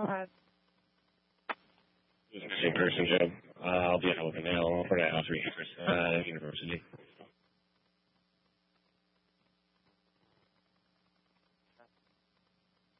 Go ahead. This is the same person, Joe. I'll be out with a nail for the House University.